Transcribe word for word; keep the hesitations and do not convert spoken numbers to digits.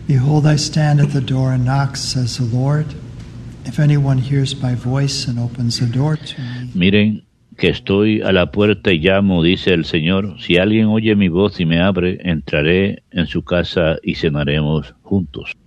Behold, I stand at the door and knock, says the Lord. If anyone hears my voice and opens the door to me. Miren que estoy a la puerta y llamo, dice el Señor. Si alguien oye mi voz y me abre, entraré en su casa y cenaremos juntos.